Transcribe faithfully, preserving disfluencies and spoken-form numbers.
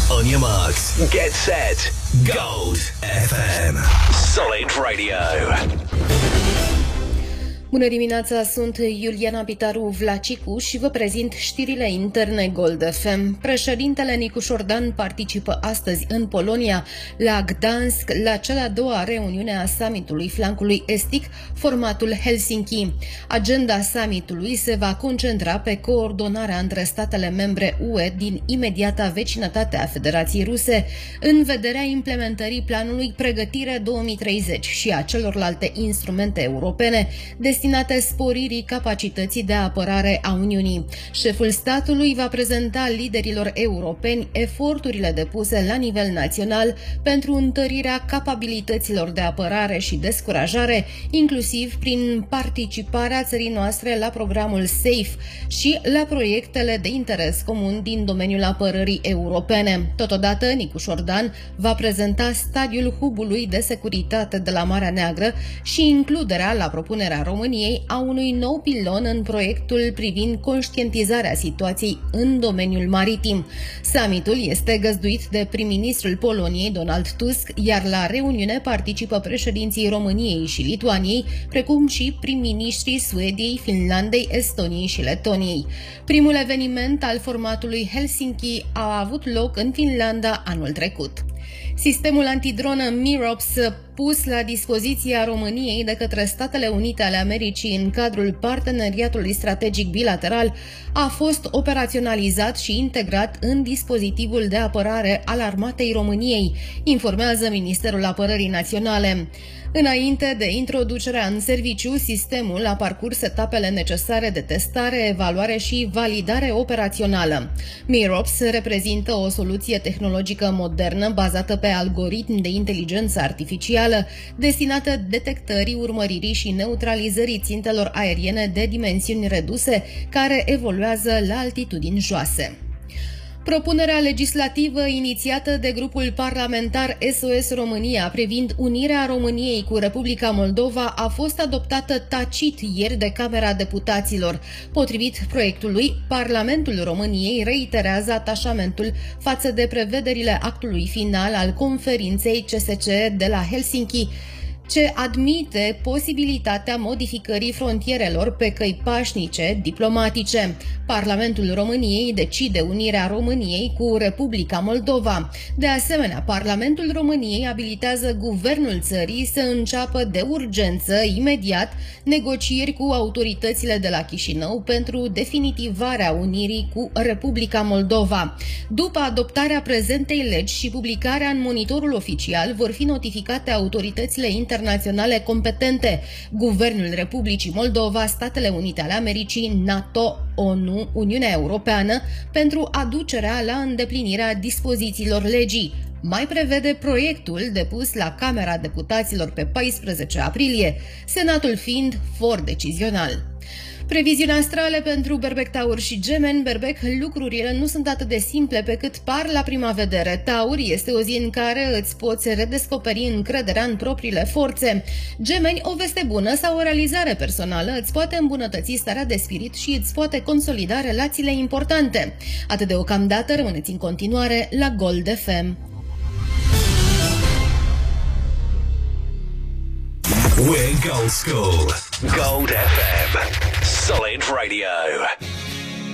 On your marks, get set, Gold F M. Solid Radio. Bună dimineața, sunt Iuliana Pitaru Vlacicu și vă prezint știrile interne Gold F M. Președintele Nicu Șordan participă astăzi în Polonia, la Gdansk, la cea de-a doua reuniune a summitului flancului estic, formatul Helsinki. Agenda summitului se va concentra pe coordonarea între statele membre U E din imediata vecinătate a Federației Ruse, în vederea implementării planului Pregătire două mii treizeci și a celorlalte instrumente europene destinate sporirii capacității de apărare a Uniunii. Șeful statului va prezenta liderilor europeni eforturile depuse la nivel național pentru întărirea capabilităților de apărare și descurajare, inclusiv prin participarea țării noastre la programul SAFE și la proiectele de interes comun din domeniul apărării europene. Totodată, Nicu Șordan va prezenta stadiul hubului de securitate de la Marea Neagră și includerea la propunerea României a unui nou pilon în proiectul privind conștientizarea situației în domeniul maritim. Summitul este găzduit de prim-ministrul Poloniei, Donald Tusk, iar la reuniune participă președinții României și Lituaniei, precum și prim-ministrii Suediei, Finlandei, Estoniei și Letoniei. Primul eveniment al formatului Helsinki a avut loc în Finlanda anul trecut. Sistemul antidronă MIROPS, pus la dispoziția României de către Statele Unite ale Americii în cadrul parteneriatului strategic bilateral, a fost operaționalizat și integrat în dispozitivul de apărare al Armatei României, informează Ministerul Apărării Naționale. Înainte de introducerea în serviciu, sistemul a parcurs etapele necesare de testare, evaluare și validare operațională. MIROPS reprezintă o soluție tehnologică modernă bazată pe algoritmi de inteligență artificială destinată detectării, urmăririi și neutralizării țintelor aeriene de dimensiuni reduse care evoluează la altitudini joase. Propunerea legislativă inițiată de grupul parlamentar S O S România privind unirea României cu Republica Moldova a fost adoptată tacit ieri de Camera Deputaților. Potrivit proiectului, Parlamentul României reiterează atașamentul față de prevederile actului final al conferinței C S C de la Helsinki, ce admite posibilitatea modificării frontierelor pe căi pașnice, diplomatice. Parlamentul României decide unirea României cu Republica Moldova. De asemenea, Parlamentul României abilitează guvernul țării să înceapă de urgență, imediat, negocieri cu autoritățile de la Chișinău pentru definitivarea unirii cu Republica Moldova. După adoptarea prezentei legi și publicarea în monitorul oficial, vor fi notificate autoritățile internaționale internaționale competente, Guvernul Republicii Moldova, Statele Unite ale Americii, NATO, ONU, Uniunea Europeană, pentru aducerea la îndeplinirea dispozițiilor legii. Mai prevede proiectul depus la Camera Deputaților pe paisprezece aprilie, Senatul fiind for decizional. Previziuni astrale pentru Berbec, Taur și Gemeni. Berbec, lucrurile nu sunt atât de simple pe cât par la prima vedere. Taur, este o zi în care îți poți redescoperi încrederea în propriile forțe. Gemeni, o veste bună sau o realizare personală îți poate îmbunătăți starea de spirit și îți poate consolida relațiile importante. Atât deocamdată, rămâneți în continuare la Gold F M. We're Gold School. Gold F M. Solid Radio.